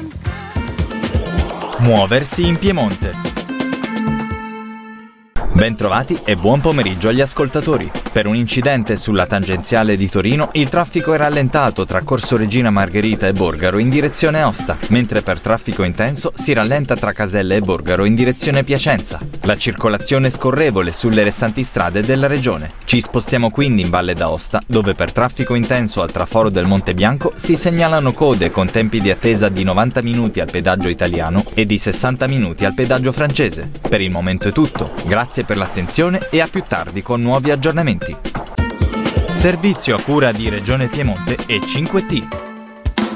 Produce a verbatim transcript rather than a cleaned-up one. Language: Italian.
Muoversi in Piemonte. Bentrovati e buon pomeriggio agli ascoltatori. Per un incidente sulla tangenziale di Torino, il traffico è rallentato tra Corso Regina Margherita e Borgaro in direzione Aosta, mentre per traffico intenso si rallenta tra Caselle e Borgaro in direzione Piacenza. La circolazione è scorrevole sulle restanti strade della regione. Ci spostiamo quindi in Valle d'Aosta, dove per traffico intenso al traforo del Monte Bianco si segnalano code con tempi di attesa di novanta minuti al pedaggio italiano e di sessanta minuti al pedaggio francese. Per il momento è tutto. Grazie per l'attenzione e a più tardi con nuovi aggiornamenti. Servizio a cura di Regione Piemonte e cinque T.